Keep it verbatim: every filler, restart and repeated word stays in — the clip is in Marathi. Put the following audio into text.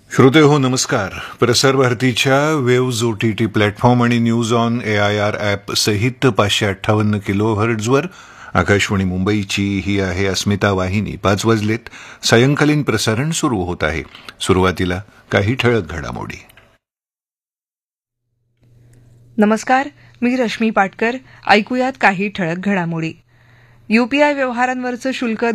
श्रोते हो नमस्कार. प्रसार भारतीच्या waves O T T platform आणि news on A I R app सहित पाचशे अठ्ठावन्न किलो हर्ट्झवर आकाशवाणी मुंबईची ही आहे अस्मिता वाहिनी. पाच वाजलेत. सायंकालीन प्रसारण सुरू होत आहे. सुरुवातीला काही ठळक घडामोडी. नमस्कार, मी रश्मी पाटकर. ऐकूयात काही ठळक घडामोडी. यूपीआय व्यवहारांवरचं शुल्क